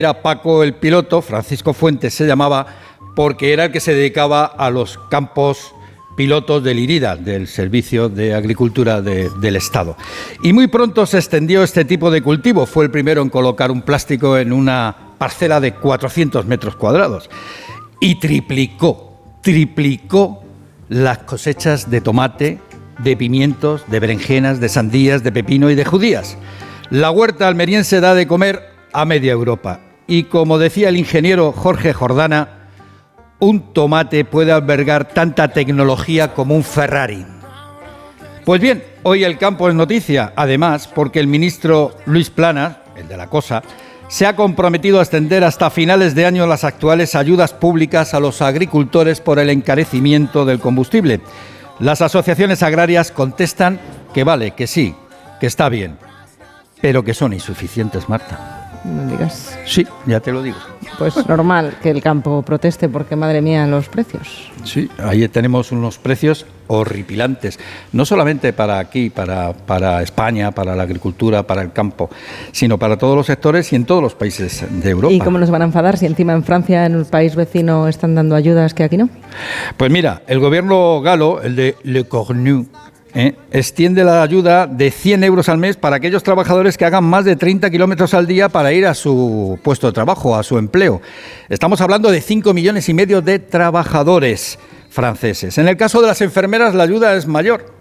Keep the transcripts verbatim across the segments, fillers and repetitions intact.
Era Paco el piloto, Francisco Fuentes se llamaba, porque era el que se dedicaba a los campos pilotos del IRIDA, del Servicio de Agricultura de, del Estado. Y muy pronto se extendió este tipo de cultivo. Fue el primero en colocar un plástico en una parcela de cuatrocientos metros cuadrados. Y triplicó, triplicó las cosechas de tomate, de pimientos, de berenjenas, de sandías, de pepino y de judías. La huerta almeriense da de comer a media Europa. Y como decía el ingeniero Jorge Jordana, un tomate puede albergar tanta tecnología como un Ferrari. Pues bien, hoy el campo es noticia, además, porque el ministro Luis Planas, el de la cosa, se ha comprometido a extender hasta finales de año las actuales ayudas públicas a los agricultores por el encarecimiento del combustible. Las asociaciones agrarias contestan que vale, que sí, que está bien, pero que son insuficientes, Marta. No digas. Sí, ya te lo digo. Pues normal que el campo proteste porque, madre mía, los precios. Sí, ahí tenemos unos precios horripilantes, no solamente para aquí, para, para España, para la agricultura, para el campo, sino para todos los sectores y en todos los países de Europa. ¿Y cómo nos van a enfadar si encima en Francia, en el país vecino, están dando ayudas que aquí no? Pues mira, el gobierno galo, el de Le Cornu, ¿Eh? extiende la ayuda de cien euros al mes para aquellos trabajadores que hagan más de treinta kilómetros al día para ir a su puesto de trabajo, a su empleo. Estamos hablando de cinco millones y medio de trabajadores franceses. En el caso de las enfermeras, la ayuda es mayor.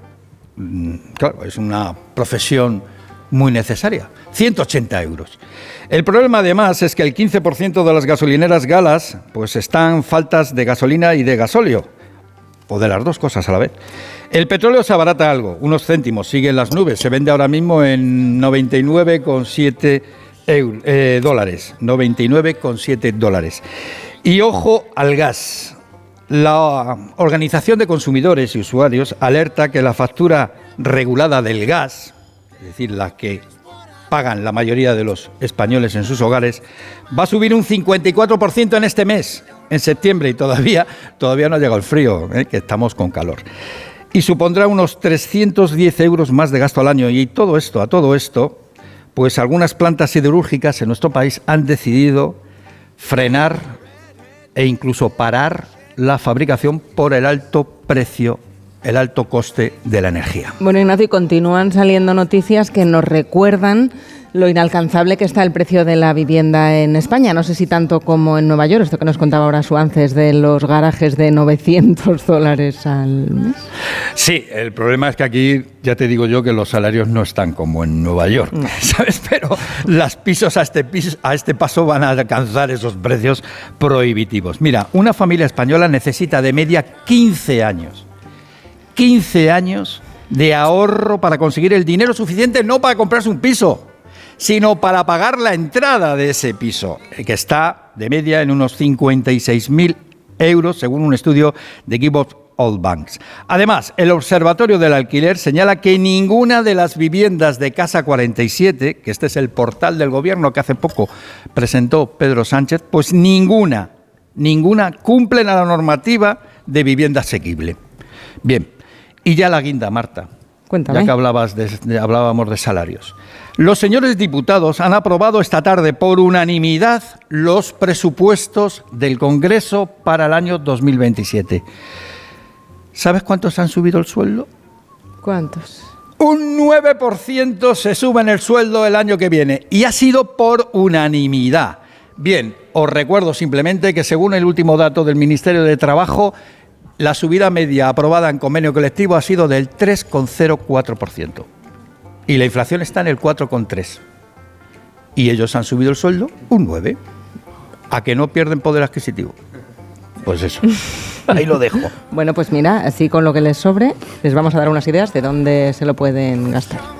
Claro, es una profesión muy necesaria. ciento ochenta euros. El problema, además, es que el quince por ciento de las gasolineras galas pues están faltas de gasolina y de gasóleo, o de las dos cosas a la vez. El petróleo se abarata algo, unos céntimos, sigue en las nubes, se vende ahora mismo en noventa y nueve coma siete eh, dólares, noventa y nueve coma siete dólares. Y ojo al gas. La Organización de Consumidores y Usuarios alerta que la factura regulada del gas, es decir, la que pagan la mayoría de los españoles en sus hogares, va a subir un cincuenta y cuatro por ciento en este mes, en septiembre, y todavía, todavía no ha llegado el frío, ¿eh? que estamos con calor. Y supondrá unos trescientos diez euros más de gasto al año. Y todo esto, a todo esto, pues algunas plantas siderúrgicas en nuestro país han decidido frenar e incluso parar la fabricación por el alto precio, el alto coste de la energía. Bueno, Ignacio, y continúan saliendo noticias que nos recuerdan lo inalcanzable que está el precio de la vivienda en España. No sé si tanto como en Nueva York, esto que nos contaba ahora Suances de los garajes de novecientos dólares al mes. Sí, el problema es que aquí, ya te digo yo, que los salarios no están como en Nueva York, no. ¿sabes? Pero los pisos a este, piso, a este paso van a alcanzar esos precios prohibitivos. Mira, una familia española necesita de media quince años. quince años de ahorro para conseguir el dinero suficiente, no para comprarse un piso, sino para pagar la entrada de ese piso, que está de media en unos cincuenta y seis mil euros, según un estudio de Gibbons Old Banks. Además, el Observatorio del Alquiler señala que ninguna de las viviendas de Casa cuarenta y siete, que este es el portal del gobierno que hace poco presentó Pedro Sánchez, pues ninguna, ninguna cumplen a la normativa de vivienda asequible. Bien, y ya la guinda, Marta. Cuéntame. Ya que hablabas de, de, hablábamos de salarios. Los señores diputados han aprobado esta tarde por unanimidad los presupuestos del Congreso para el año dos mil veintisiete. ¿Sabes cuántos han subido el sueldo? ¿Cuántos? Un nueve por ciento se sube en el sueldo el año que viene y ha sido por unanimidad. Bien, os recuerdo simplemente que según el último dato del Ministerio de Trabajo, la subida media aprobada en convenio colectivo ha sido del tres coma cero cuatro por ciento y la inflación está en el cuatro coma tres por ciento. Y ellos han subido el sueldo un nueve por ciento. ¿A que no pierden poder adquisitivo? Pues eso, ahí lo dejo. Bueno, pues mira, así con lo que les sobre, les vamos a dar unas ideas de dónde se lo pueden gastar.